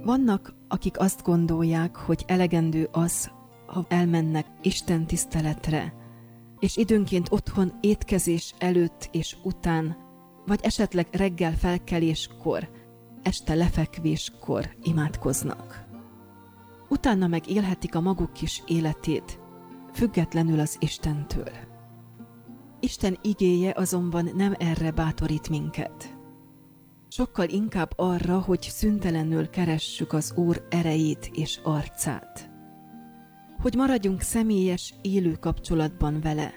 Vannak, akik azt gondolják, hogy elegendő az, ha elmennek Isten tiszteletre, és időnként otthon étkezés előtt és után, vagy esetleg reggel felkeléskor, este lefekvéskor imádkoznak. Utána meg élhetik a maguk kis életét, függetlenül az Istentől. Isten igéje azonban nem erre bátorít minket. Sokkal inkább arra, hogy szüntelenül keressük az Úr erejét és arcát. Hogy maradjunk személyes, élő kapcsolatban vele,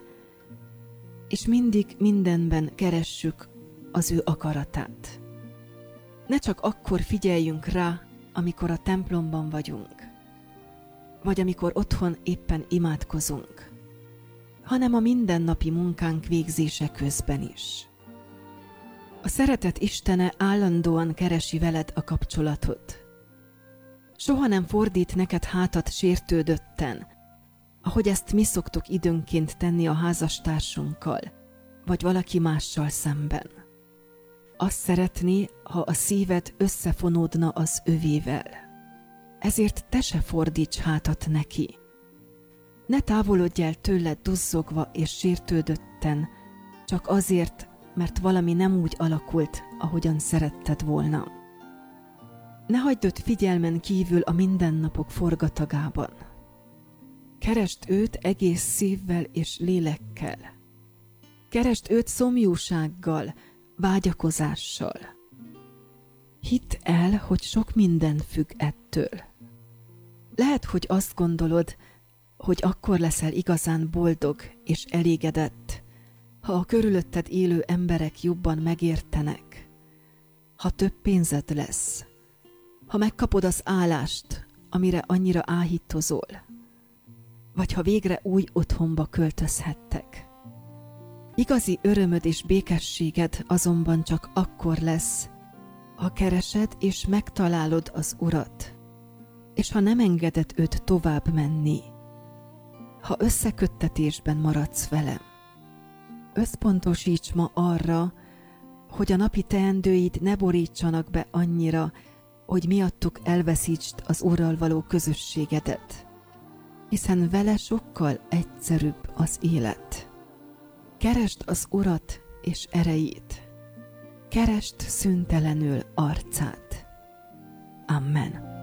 és mindig mindenben keressük az ő akaratát. Ne csak akkor figyeljünk rá, amikor a templomban vagyunk, vagy amikor otthon éppen imádkozunk, hanem a mindennapi munkánk végzése közben is. A szeretet Istene állandóan keresi veled a kapcsolatot. Soha nem fordít neked hátat sértődötten, ahogy ezt mi szoktuk időnként tenni a házastársunkkal, vagy valaki mással szemben. Azt szeretné, ha a szíved összefonódna az övével. Ezért te se fordíts hátat neki. Ne távolodj el tőle duzzogva és sértődötten, csak azért, mert valami nem úgy alakult, ahogyan szeretted volna. Ne hagyd őt figyelmen kívül a mindennapok forgatagában. Keresd őt egész szívvel és lélekkel. Keresd őt szomjúsággal, vágyakozással. Hidd el, hogy sok minden függ ettől. Lehet, hogy azt gondolod, hogy akkor leszel igazán boldog és elégedett, ha a körülötted élő emberek jobban megértenek, ha több pénzed lesz, ha megkapod az állást, amire annyira áhítozol, vagy ha végre új otthonba költözhettek. Igazi örömöd és békességed azonban csak akkor lesz, ha keresed és megtalálod az Urat, és ha nem engeded őt tovább menni, ha összeköttetésben maradsz velem. Összpontosíts ma arra, hogy a napi teendőid ne borítsanak be annyira, hogy miattuk elveszítsd az Úrral való közösségedet, hiszen vele sokkal egyszerűbb az élet. Keresd az Urat és erejét, keresd szüntelenül arcát. Amen.